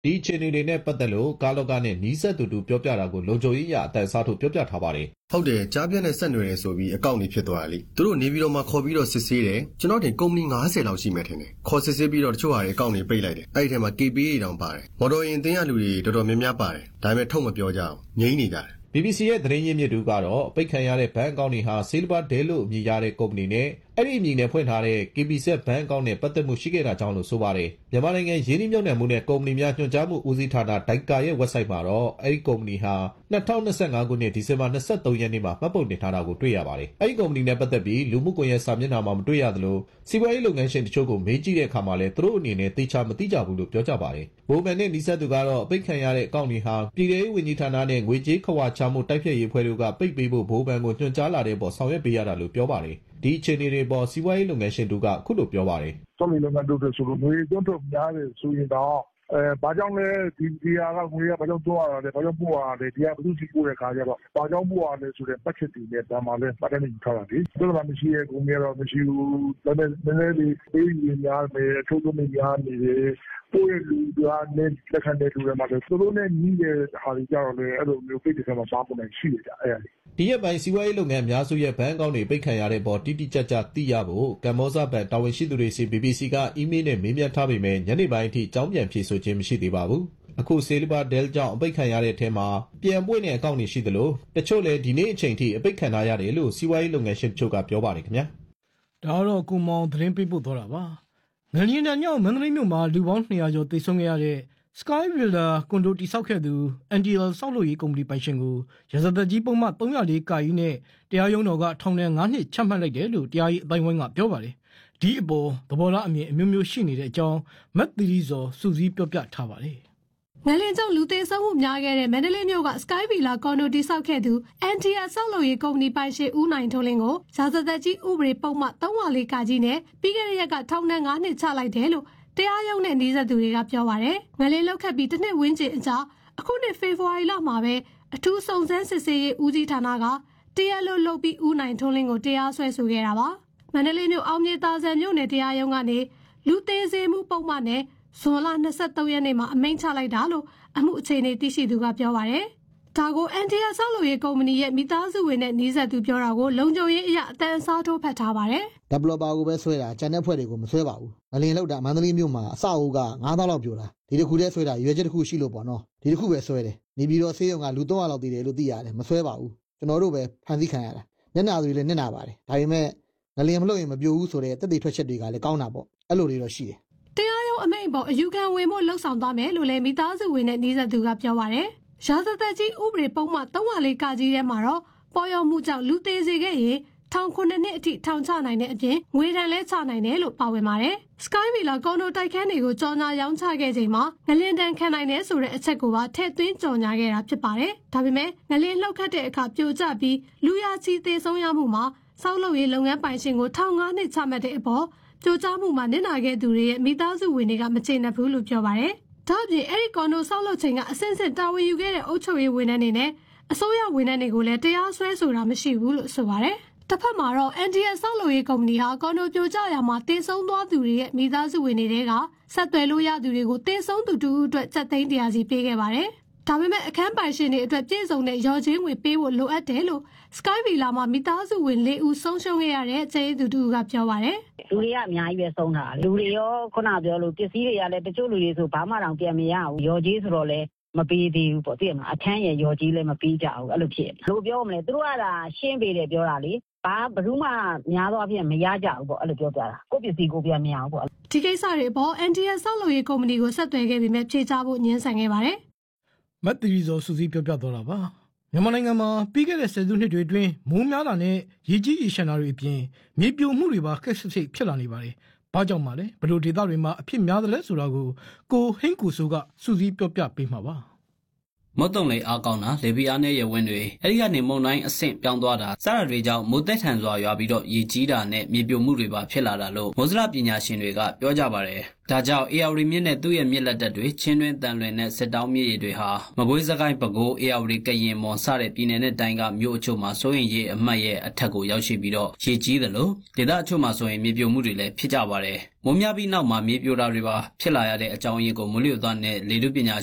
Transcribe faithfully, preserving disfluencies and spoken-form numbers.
ဒီအခြေအနေတွေနဲ့ပတ်သက်လို့ကာလောကနဲ့နီးစပ်သူတူပြောပြတာကိုလုံခြုံရေးအရအတန်စားထုတ်ပြောပြထားပါတယ်ဟုတ်တယ်ကြားပြတ်နဲ့ဆက်နွယ်ရဲဆိုပြီးအကောင့်တွေဖြစ်သွားတယ်လေသူတို့နေပြီးတော့မှခေါ်ပြီးတော့စစ်ဆေးတယ်ကျွန်တော်တင်ကုမ္ပဏီ၅၀လောက်ရှိမှထင်တယ်ခေါ်စစ်ဆေးပြီးတော့တချို့ဟာတွေအကောင့်တွေပိတ်လိုက်တယ်အဲ့ဒီထဲမှာ K P A တောင်ပါတယ်မော်တော်ယာဉ်အသင်းရလူတွေတော်တော်များများပါတယ်ဒါပေမဲ့ထုတ်မပြောကြအောင်ငြိမ်းနေကြတယ် B B C ရဲ့သတင်းရင်းမြစ်တူကတော့ပိတ်ခံရတဲ့ဘဏ်အကောင့်တွေဟာ Silver Dale လို့အမည်ရတဲ့ကုမ္ပဏီနဲ့အဲ့ဒီအမည်နဲ့ဖွင့်ထားတဲ့ K B Z ဘဏ်အကောင့်နဲ့ပတ်သက်မှုရှိခဲ့တာကြောင့်လို့ဆိုပါတယ်မြန်မာနိုင်ငံရင်းနှီးမြှုပ်နှံမှုနဲ့ကုမ္ပဏီများညွှန်ကြားမှုဦးစီးဌာန ဒိုက်ကာ ရဲ့ website မှာတော့အဲ့ဒီကုမ္ပဏီဟာ၂၀၂၅ခုနှစ်ဒီဇင်ဘာ၂၃ရက်နေ့မှာမှတ်ပုံတင်ထားတာကိုတွေ့ရပါတယ်အဲ့ဒီကုမ္ပဏီနဲ့ပတ်သက်ပြီးလူမှုကွန်ရက်စာမျက်နှာမှာမတွေ့ရသလိုစီးပွားရေးလုပ်ငန်းရှင်တချို့ကိုမေးကြည့်တဲ့အခါမှာလည်းသူတို့အနေနဲ့သိချမသိကြဘူးလို့ပြောကြပါတယ်ဘိုးဘန်နဲ့နီးစပ်သူကတော့ပိတ်ခံရတဲ့အကောင့်တွေဟာပြည်ထောင်စုဝန်ကြီးဌာနနဲ့ငွေကြေးခွာချမှုတိုက်ဖျက်ရေးဖွဲ့တို့ကပိတ်ပေးဖို့ဘိုးဘန်ကိုညွှန်ကြားလာတဲ့ပေါ်ဆောင်ရွက်ပေးရတာလို့ပြောပါတယ်ဒီအခြေအနေတွေပေါ်စီးပွားရေးလုပ်ငန်းရှင်တို့ကအခုလိုပြောပါတယ်။တော်မီလုပ်ငန်းတို့ဆိုလို့ငွေသွင်းထုတ်များတယ်ဆိုရင်တော့အဲဘာကြောင့်လဲဒီဒီဟာကငွေကဘာကြောင့်သွင်းရတာလဲဘာကြောင့်ပို့ရတာလဲဒီကဘယ်သူစီပို့တဲ့ခါကျတော့ဘာကြောင့်ပို့ရလဲဆိုတဲ့ပတ်ချက်တွေနဲ့ဒါမှလည်းပတ်တယ်ထားတာလေ။ဒါကမှမရှိရဲ့ကိုမျိုးတော့မရှိဘူး။ဒါပေမဲ့နည်းနည်းလေးပေးရများမယ်အထုပ်ထုပ်များနေတယ်ပို့ရလူကလည်းလက်ခံတဲ့လူတွေမှာဆိုသူတို့နဲ့ညီးတဲ့ဟာတွေကြတော့လေအဲ့လိုမျိုးပိတ်တဲ့ကမှာစားပုံနိုင်ရှိတယ်ကြအဲ့ဒါဒီရက်ပိုင်းစီးပွားရေးလုပ်ငန်းအများစုရဲ့ဘဏ်အကောင့်တွေပိတ်ခံရတဲ့ပေါ်တိတိကျကျသိရဖို့ကမ္ဘောဇဘဏ်တာဝန်ရှိသူတွေစီ B B C ကအီးမေးလ်နဲ့မေးမြန်းထားပေမဲ့ညနေပိုင်းအထိကြောင်းပြန်ဖြေဆိုခြင်းမရှိသေးပါဘူးအခု Silver Dale ကြောင့်အပိတ်ခံရတဲ့အထက်မှာပြန်ပွင့်တဲ့အကောင့်တွေရှိသလိုတချို့လည်းဒီနေ့အချိန်ထိအပိတ်ခံထားရတယ်လို့စီးပွားရေးလုပ်ငန်းရှင်တို့ကပြောပါတယ်ခင်ဗျာဒါတော့ကိုမောင်သတင်းပေးပို့သွားတာပါငလျင်တန်ညောင်းမန္တလေးမြို့မှာလူပေါင်း၂၀၀ကျော်သေဆုံးခဲ့ရတဲ့ Sky Villa ကွန်ဒိုတိဆောက်ခဲ့သူ N T L ဆောက်လုပ်ရေးကုမ္ပဏီပိုင်ရှင်ကိုရာဇသတ်ကြီးပုံမှန်၃၀၄ကကြီးနဲ့တရားရုံးတော်ကထောင်ဒဏ်၅နှစ်ချမှတ်လိုက်တယ်လို့တရားရေးအတိုင်းဝိုင်းကပြောပါတယ်ဒီအပေါ်သဘောထားအမြင်အမျိုးမျိုးရှိနေတဲ့အကြောင်းမက်သီရီဇော်စူးစီးပြောပြထားပါတယ်ငလင်ကြောင့်လူသေဆုံးမှုများခဲ့တဲ့မန္တလေးမြို့က Sky Villa ကွန်ဒိုတိဆောက်ခဲ့သူ N T L ဆောက်လုပ်ရေးကုမ္ပဏီပိုင်ရှင်ဦးနိုင်ထွန်းလင်းကိုရာဇသတ်ကြီးဥပဒေပုံမှန်၃၀၄ကကြီးနဲ့ပြီးခဲ့တဲ့ရက်ကထောင်ဒဏ်၅နှစ်ချလိုက်တယ်လို့တရားရုံးနဲ့နှီးစပ်သူတွေကပြောပါတယ်။ငလင်လောက်ခတ်ပြီးတစ်နှစ်ဝန်းကျင်အကြာအခုနှစ်ဖေဖော်ဝါရီလမှာပဲအထူးစုံစမ်းစစ်ဆေးရေးဦးစီးဌာနကတရားလို့လုပ်ပြီးဦးနိုင်ထွန်းလင်းကိုတရားစွဲဆိုခဲ့တာပါ။မန္တလေးမြို့အောင်မြေသာဆန်မြို့နယ်တရားရုံးကနေလူသေးစေမှုပုံမှန်နဲ့ဇွန်လ၂၃ရက်နေ့မှာအမိန့်ချလိုက်တာလို့အမှုအခြေအနေသိရှိသူကပြောပါတယ်။ဒါကို N T L ဆောက်လုပ်ရေးကုမ္ပဏီရဲ့မိသားစုဝင်နဲ့နှီးစပ်သူပြောတာကိုလုံခြုံရေးအရာအတန်အစားထိုးဖတ်ထားပါတယ်။ Developer ကိုပဲဆွဲတာကျန်တဲ့ဖွဲ့တွေကိုမဆွဲပါဘူး။ငလင်လောက်တာမန္တလေးမြို့မှာအစအုပ်ကငါးသောင်းလောက်ပြိုတာဒီတစ်ခုတည်းဆွဲတာရွေးချက်တစ်ခုရှိလို့ပေါ့နော်ဒီတစ်ခုပဲဆွဲတယ်နေပြီးတော့ဆေးရုံကလူ၃၀၀လောက်တည်တယ်လို့သိရတယ်မဆွဲပါဘူးကျွန်တော်တို့ပဲဖန်ဆီးခံရတာညနာတွေလည်းညနာပါတယ်ဒါပေမဲ့ငလင်မလို့ရင်မပြိုဘူးဆိုတဲ့တက်တည်ထွက်ချက်တွေကလည်းကောင်းတာပေါ့အဲ့လိုတွေတော့ရှိတယ်တရားရုံးအမိန့်ပေါ်အယူခံဝင်ဖို့လှုံ့ဆော်သွားမယ်လို့လည်းမိသားစုဝင်နဲ့နှီးစပ်သူကပြောပါတယ်ရာဇသက်ကြီးဥပဒေပုံမှန်၃၀၄ကကြီးထဲမှာတော့ပေါ်ရောက်မှုကြောင့်လူသေးစေခဲ့ရင်ထောင်ခုနှစ်နှစ်အထိထောင်ချနိုင်တဲ့အပြင်ငွေဒဏ်လည်းချနိုင်တယ်လို့ပါဝင်ပါတယ်။ Sky Villa ကွန်ဒိုတိုက်ခန်းတွေကိုကြော်ညာရောင်းချခဲ့ချိန်မှာငလင်တန်ခံနိုင်တယ်ဆိုတဲ့အချက်ကိုပါထည့်သွင်းကြော်ညာခဲ့တာဖြစ်ပါတယ်။ဒါပေမဲ့ငလင်လှုပ်ခတ်တဲ့အခါပြိုကျပြီးလူရချီသေဆုံးရမှုမှာဆောက်လုပ်ရေးလုပ်ငန်းပိုင်ရှင်ကိုထောင်၅နှစ်ချမှတ်တဲ့အပေါ်ပြိုကျမှုမှာနစ်နာခဲ့သူတွေရဲ့မိသားစုဝင်တွေကမကျေနပ်ဘူးလို့ပြောပါတယ်။ဒါ့အပြင်အဲ့ဒီကွန်ဒိုဆောက်လုပ်ချိန်ကအဆင့်ဆင့်တာဝန်ယူခဲ့တဲ့အုပ်ချုပ်ရေးဝန်ထမ်းတွေနဲ့အစိုးရဝန်ထမ်းတွေကိုလည်းတရားစွဲဆိုတာမရှိဘူးလို့ဆိုပါတယ်။တစ်ဖက်မှာတော့ N T L ဆောက်လုပ်ရေးကုမ္ပဏီဟာကွန်ဒိုပြိုကျရာမှာတေဆုံးသွားသူတွေရဲ့မိသားစုဝင်တွေကဆက်သွယ်လို့ရသူတွေကိုတေဆုံးသူတူအတွက်စက်သိန်းတရာစီပေးခဲ့ပါတယ်။ဒါပေမဲ့အခန်းပိုင်ရှင်တွေအတွက်ပြည့်စုံတဲ့ရော်ချင်းငွေပေးဖို့လိုအပ်တယ်လို့ Sky Villa မှာမိသားစုဝင်၄ဦးဆုံးရှုံးခဲ့ရတဲ့ကျေးသူတူကပြောပါတယ်။လူတွေကအများကြီးပဲဆုံးတာလူတွေရောခုနပြောလို့ပစ္စည်းတွေကလည်းတချို့လူတွေဆိုဘာမှတောင်ပြန်မရဘူးရော်ကြီးဆိုတော့လေမပေးသေးဘူးပေါ့သိရမလားအခန်းရဲ့ရော်ကြီးလည်းမပေးကြဘူးအဲ့လိုဖြစ်လို့ပြောမလဲသူတို့ကဒါရှင်းပေးတယ်ပြောတာလေဘာဘယ်သူမှများသောအားဖြင့်မရကြဘူးပေါ့အဲ့လိုပြောပြတာကိုပစ္စည်းကိုပြန်မရဘူးပေါ့ဒီကိစ္စတွေပေါ် N T L ဆောက်လုပ်ရေးကုမ္ပဏီကိုဆက်သွယ်ခဲ့ပြီးမြဖြေချဖို့ညှင်းဆန်ခဲ့ပါတယ်မက်သရီဇော်စူးစီးပြောပြသွားတာပါမြန်မာနိုင်ငံမှာပြီးခဲ့တဲ့ဆယ်စုနှစ်တွေအတွင်းမိုးများတာနဲ့ရေကြီးရေရှမ်းတာတွေအပြင်မြေပြိုမှုတွေပါခက်ဆစ်ဆစ်ဖြစ်လာနေပါတယ်။ဘာကြောင့်မှလဲဘယ်လိုဒေသတွေမှာအဖြစ်များသလဲဆိုတာကိုကိုဟင်းကူဆိုကစူးစီးပြောပြပေးမှာပါ။မုတ်တုံလေအားကောင်းတာလေပြင်းအားနဲ့ရဝင်းတွေအဲဒီကနေမုန်တိုင်းအဆင့်ပြောင်းသွားတာစတာတွေကြောင့်မိုးသက်ထန်စွာရွာပြီးတော့ရေကြီးတာနဲ့မြေပြိုမှုတွေပါဖြစ်လာတာလို့မိုးစလပညာရှင်တွေကပြောကြပါတယ်ဒါကြောင့် အေရဝတီမြစ်နဲ့သူ့ရဲ့မြစ်လက်တက်တွေချင်းတွင်းတန်လွင်နဲ့စစ်တောင်းမြစ်ရည်တွေဟာမကွေးစကိုင်းပဲခူးအေရဝတီကရင်မွန်စတဲ့ပြည်နယ်နဲ့တိုင်းကမြို့အချို့မှာစိုးရင်ရေအမှတ်ရဲ့အထက်ကိုရောက်ရှိပြီးတော့ရေကြီးတယ်လို့ဒေသအချို့မှာဆိုရင်မြေပြိုမှုတွေလည်းဖြစ်ကြပါတယ်မိုးများပြီးနောက်မှာမြေပြိုတာတွေပါဖြစ်လာရတဲ့အကြောင်းရင်းကိုမိုးလေဝသနဲ့လေထုပညာ